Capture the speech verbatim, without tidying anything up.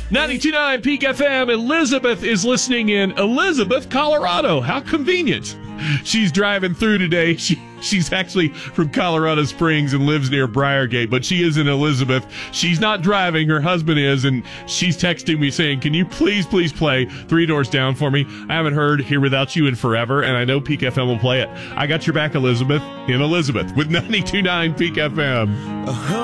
ninety-two point nine Peak F M. Elizabeth is listening in Elizabeth, Colorado. How convenient. She's driving through today. She She's actually from Colorado Springs and lives near Briargate, but she is in Elizabeth. She's not driving. Her husband is, and she's texting me saying, can you please, please play Three Doors Down for me? I haven't heard Here Without You in forever, and I know Peak F M will play it. I got your back, Elizabeth, in Elizabeth with ninety-two point nine Peak F M.